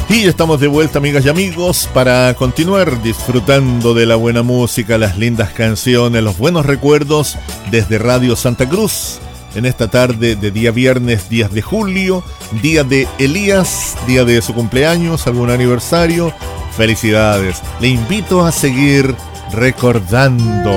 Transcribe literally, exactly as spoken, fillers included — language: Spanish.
Y estamos de vuelta, amigas y amigos, para continuar disfrutando de la buena música, las lindas canciones, los buenos recuerdos desde Radio Santa Cruz. En esta tarde de día viernes, diez de julio, día de Elías, día de su cumpleaños, algún aniversario. Felicidades. Le invito a seguir recordando